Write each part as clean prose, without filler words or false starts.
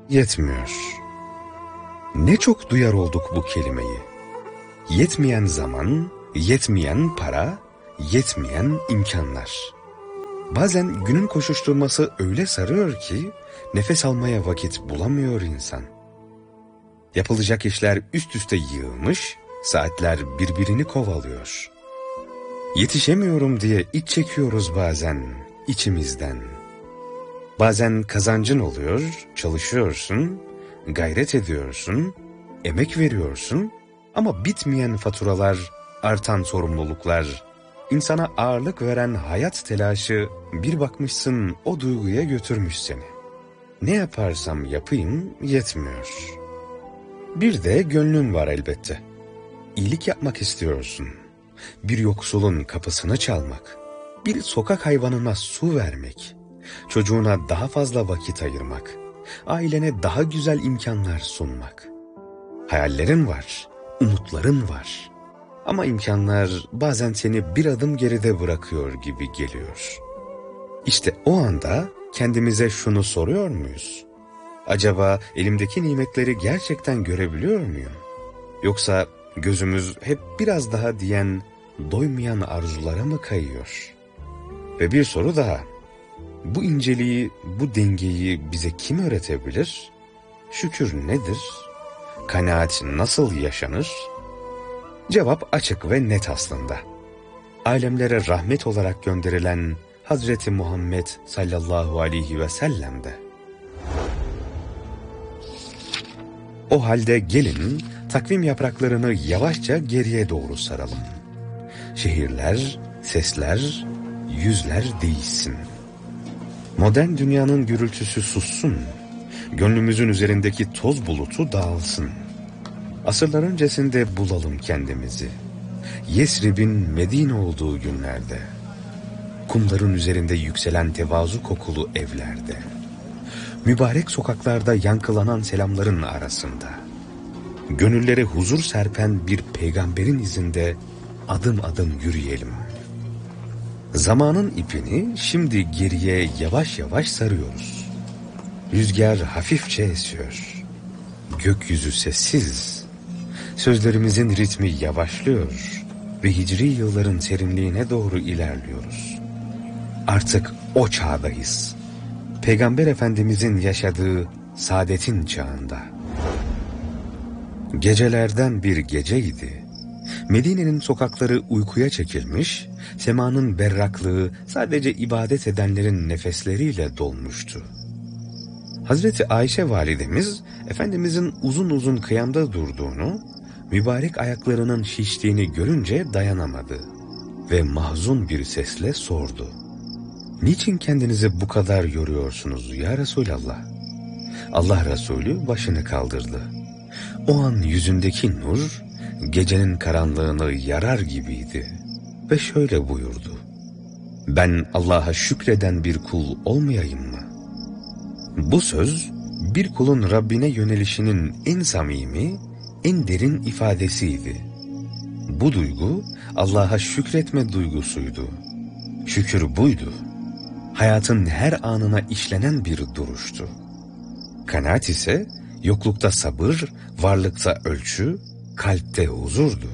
yetmiyor. Ne çok duyar olduk bu kelimeyi. Yetmeyen zaman, yetmeyen para, yetmeyen imkanlar. Bazen günün koşuşturması öyle sarıyor ki nefes almaya vakit bulamıyor insan. Yapılacak işler üst üste yığılmış, saatler birbirini kovalıyor. Yetişemiyorum diye iç çekiyoruz bazen içimizden. Bazen kazancın oluyor, çalışıyorsun, gayret ediyorsun, emek veriyorsun ama bitmeyen faturalar, artan sorumluluklar, insana ağırlık veren hayat telaşı bir bakmışsın o duyguya götürmüş seni. Ne yaparsam yapayım yetmiyor. Bir de gönlün var elbette. İyilik yapmak istiyorsun. Bir yoksulun kapısını çalmak, bir sokak hayvanına su vermek, çocuğuna daha fazla vakit ayırmak, ailene daha güzel imkanlar sunmak. Hayallerin var, umutların var. Ama imkanlar bazen seni bir adım geride bırakıyor gibi geliyor. İşte o anda kendimize şunu soruyor muyuz? Acaba elimdeki nimetleri gerçekten görebiliyor muyum? Yoksa gözümüz hep biraz daha diyen doymayan arzulara mı kayıyor? Ve bir soru daha. Bu inceliği, bu dengeyi bize kim öğretebilir? Şükür nedir? Kanaat nasıl yaşanır? Cevap açık ve net aslında. Alemlere rahmet olarak gönderilen Hazreti Muhammed sallallahu aleyhi ve sellem'de. O halde gelin takvim yapraklarını yavaşça geriye doğru saralım. Şehirler, sesler, yüzler değişsin. Modern dünyanın gürültüsü sussun. Gönlümüzün üzerindeki toz bulutu dağılsın. Asırlar öncesinde bulalım kendimizi. Yesrib'in Medine olduğu günlerde. Kumların üzerinde yükselen tevazu kokulu evlerde. Mübarek sokaklarda yankılanan selamların arasında. Gönüllere huzur serpen bir peygamberin izinde adım adım yürüyelim. Zamanın ipini şimdi geriye yavaş yavaş sarıyoruz. Rüzgar hafifçe esiyor. Gökyüzü sessiz. Sözlerimizin ritmi yavaşlıyor ve hicri yılların serinliğine doğru ilerliyoruz. Artık o çağdayız. Peygamber Efendimizin yaşadığı saadetin çağında. Gecelerden bir geceydi. Medine'nin sokakları uykuya çekilmiş, semanın berraklığı sadece ibadet edenlerin nefesleriyle dolmuştu. Hazreti Ayşe validemiz, Efendimizin uzun uzun kıyamda durduğunu, mübarek ayaklarının şiştiğini görünce dayanamadı ve mahzun bir sesle sordu. "Niçin kendinizi bu kadar yoruyorsunuz ya Resulallah?" Allah Resulü başını kaldırdı. O an yüzündeki nur, gecenin karanlığını yarar gibiydi ve şöyle buyurdu: "Ben Allah'a şükreden bir kul olmayayım mı?" Bu söz, bir kulun Rabbine yönelişinin en samimi, en derin ifadesiydi. Bu duygu, Allah'a şükretme duygusuydu. Şükür buydu. Hayatın her anına işlenen bir duruştu. Kanaat ise, yoklukta sabır, varlıkta ölçü, kalpte huzurdu.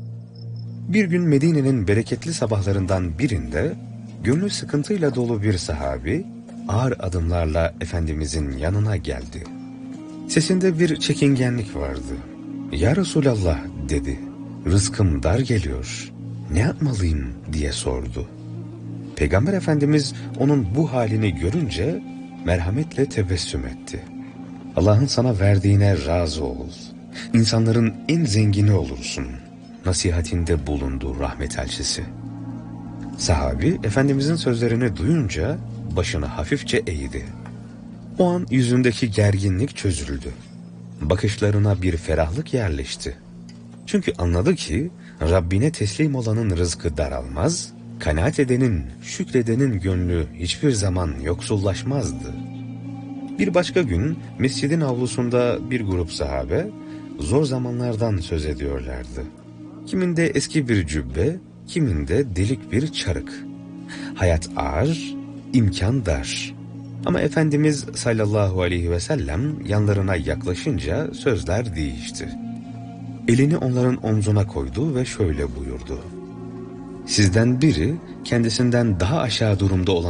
Bir gün Medine'nin bereketli sabahlarından birinde, gönlü sıkıntıyla dolu bir sahabi, ağır adımlarla Efendimizin yanına geldi. Sesinde bir çekingenlik vardı. "Ya Resulallah," dedi, "rızkım dar geliyor. Ne yapmalıyım?" diye sordu. Peygamber Efendimiz onun bu halini görünce merhametle tebessüm etti. "Allah'ın sana verdiğine razı ol. İnsanların en zengini olursun." Nasihatinde bulundu rahmet elçisi. Sahabi Efendimizin sözlerini duyunca başını hafifçe eğdi. O an yüzündeki gerginlik çözüldü. Bakışlarına bir ferahlık yerleşti. Çünkü anladı ki Rabbine teslim olanın rızkı daralmaz, kanaat edenin, şükredenin gönlü hiçbir zaman yoksullaşmazdı. Bir başka gün mescidin avlusunda bir grup sahabe zor zamanlardan söz ediyorlardı. Kiminde eski bir cübbe, kiminde delik bir çarık. Hayat ağır, imkan dar. Ama Efendimiz sallallahu aleyhi ve sellem yanlarına yaklaşınca sözler değişti. Elini onların omzuna koydu ve şöyle buyurdu: "Sizden biri kendisinden daha aşağı durumda olan